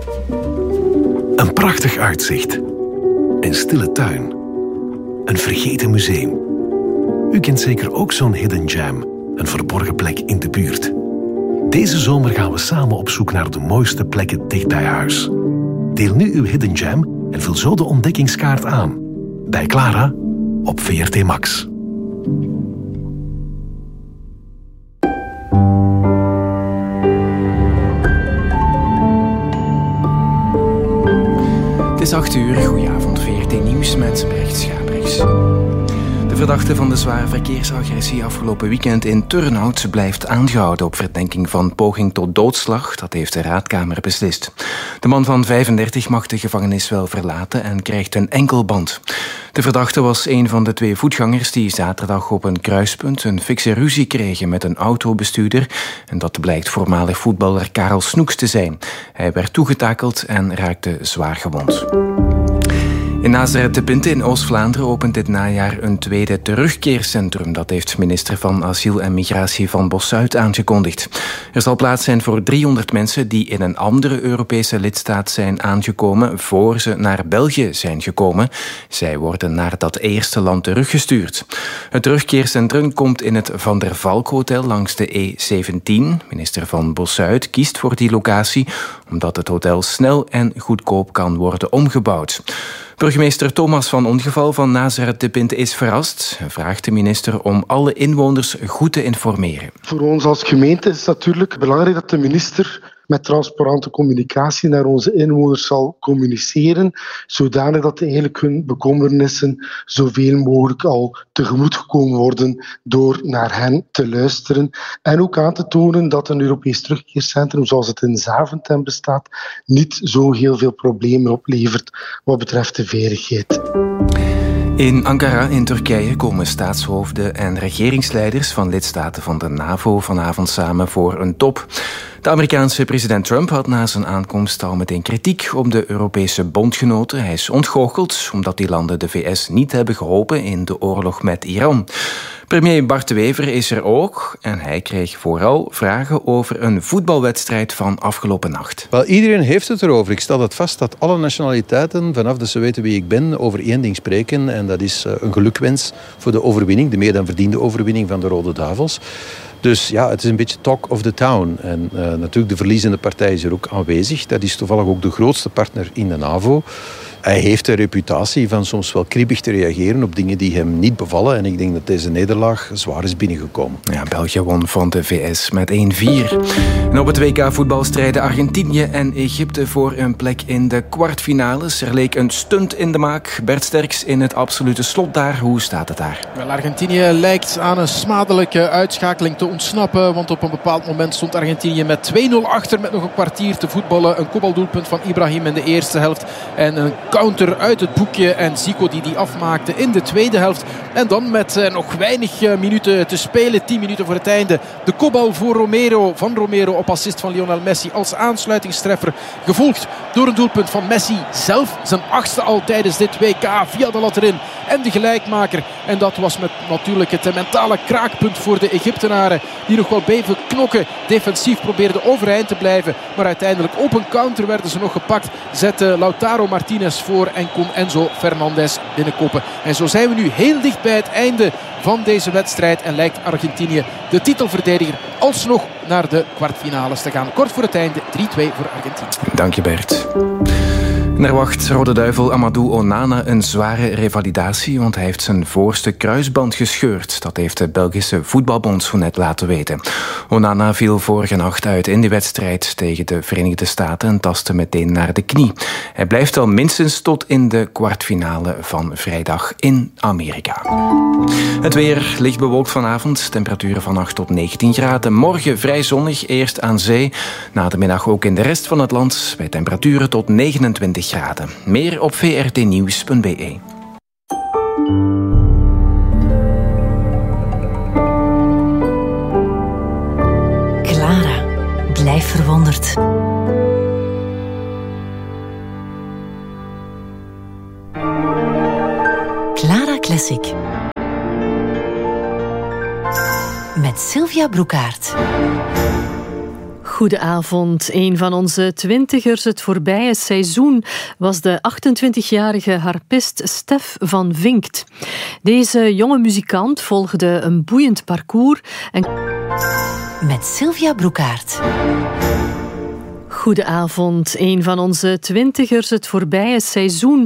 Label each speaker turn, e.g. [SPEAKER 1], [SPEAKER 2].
[SPEAKER 1] Een prachtig uitzicht. Een stille tuin. Een vergeten museum. U kent zeker ook zo'n hidden gem, een verborgen plek in de buurt. Deze zomer gaan we samen op zoek naar de mooiste plekken dicht bij huis. Deel nu uw hidden gem en vul zo de ontdekkingskaart aan. Bij Clara op VRT Max.
[SPEAKER 2] Het is 8 uur. Goedenavond, VRT Nieuws met Brecht Schaaprijs. De verdachte van de zware verkeersagressie afgelopen weekend in Turnhout blijft aangehouden op verdenking van poging tot doodslag. Dat heeft de Raadkamer beslist. De man van 35 mag de gevangenis wel verlaten en krijgt een enkelband. De verdachte was een van de 2 voetgangers die zaterdag op een kruispunt een fikse ruzie kregen met een autobestuurder. En dat blijkt voormalig voetballer Karel Snoeks te zijn. Hij werd toegetakeld en raakte zwaar gewond. In Nazareth de Pinte in Oost-Vlaanderen opent dit najaar een tweede terugkeercentrum. Dat heeft minister van Asiel en Migratie Van Bossuit aangekondigd. Er zal plaats zijn voor 300 mensen die in een andere Europese lidstaat zijn aangekomen voor ze naar België zijn gekomen. Zij worden naar dat eerste land teruggestuurd. Het terugkeercentrum komt in het Van der Valk Hotel langs de E17. Minister Van Bossuit kiest voor die locatie omdat het hotel snel en goedkoop kan worden omgebouwd. Burgemeester Thomas van Ongeval van Nazareth de Pinte is verrast. Hij vraagt de minister om alle inwoners goed te informeren.
[SPEAKER 3] Voor ons als gemeente is het natuurlijk belangrijk dat de minister met transparante communicatie naar onze inwoners zal communiceren, zodanig dat eigenlijk hun bekommernissen zoveel mogelijk al tegemoet gekomen worden door naar hen te luisteren. En ook aan te tonen dat een Europees terugkeercentrum zoals het in Zaventem bestaat niet zo heel veel problemen oplevert wat betreft de veiligheid.
[SPEAKER 2] In Ankara in Turkije komen staatshoofden en regeringsleiders van lidstaten van de NAVO vanavond samen voor een top. De Amerikaanse president Trump had na zijn aankomst al meteen kritiek op de Europese bondgenoten. Hij is ontgoocheld omdat die landen de VS niet hebben geholpen in de oorlog met Iran. Premier Bart de Wever is er ook en hij kreeg vooral vragen over een voetbalwedstrijd van afgelopen nacht.
[SPEAKER 4] Wel, iedereen heeft het erover. Ik stel het vast dat alle nationaliteiten, vanaf dat ze weten wie ik ben, over één ding spreken. En dat is een gelukwens voor de overwinning, de meer dan verdiende overwinning van de Rode Duivels. Dus ja, het is een beetje talk of the town. En natuurlijk de verliezende partij is er ook aanwezig. Dat is toevallig ook de grootste partner in de NAVO. Hij heeft de reputatie van soms wel kribbig te reageren op dingen die hem niet bevallen. En ik denk dat deze nederlaag zwaar is binnengekomen.
[SPEAKER 2] Ja, België won van de VS met 1-4. En op het WK voetbal strijden Argentinië en Egypte voor een plek in de kwartfinales. Er leek een stunt in de maak. Bert Sterks in het absolute slot daar. Hoe staat het daar?
[SPEAKER 5] Wel, Argentinië lijkt aan een smadelijke uitschakeling te ontsnappen. Want op een bepaald moment stond Argentinië met 2-0 achter met nog een kwartier te voetballen. Een kopbaldoelpunt van Ibrahim in de eerste helft. En een counter uit het boekje en Zico die afmaakte in de tweede helft. En dan met nog weinig minuten te spelen, 10 minuten voor het einde. De kopbal voor Romero op assist van Lionel Messi als aansluitingstreffer. Gevolgd door een doelpunt van Messi zelf. Zijn 8e al tijdens dit WK via de lat erin. En de gelijkmaker. En dat was met natuurlijk het mentale kraakpunt voor de Egyptenaren. Die nog wel bleven knokken. Defensief probeerden overeind te blijven. Maar uiteindelijk op een counter werden ze nog gepakt. Zette Lautaro Martinez voor en kon Enzo Fernandez binnenkoppen. En zo zijn we nu heel dicht bij het einde van deze wedstrijd. En lijkt Argentinië, de titelverdediger, alsnog naar de kwartfinales te gaan. Kort voor het einde 3-2 voor Argentinië.
[SPEAKER 2] Dank je, Bert. En er wacht Rode Duivel Amadou Onana een zware revalidatie, want hij heeft zijn voorste kruisband gescheurd. Dat heeft de Belgische voetbalbond zo net laten weten. Onana viel vorige nacht uit in de wedstrijd tegen de Verenigde Staten en tastte meteen naar de knie. Hij blijft al minstens tot in de kwartfinale van vrijdag in Amerika. Het weer licht bewolkt vanavond, temperaturen van 8 tot 19 graden. Morgen vrij zonnig, eerst aan zee. Na de middag ook in de rest van het land, bij temperaturen tot 29 graden. Meer op vrtnieuws.be.
[SPEAKER 6] Clara, blijf verwonderd. Clara Classic. Met Sylvia Broekaert.
[SPEAKER 7] Goedenavond. Een van onze twintigers het voorbije seizoen was de 28-jarige harpist Stef van Vinkt. Deze jonge muzikant volgde een boeiend parcours en...
[SPEAKER 6] Met Sylvia Broekaert.
[SPEAKER 7] Goedenavond. Een van onze twintigers het voorbije seizoen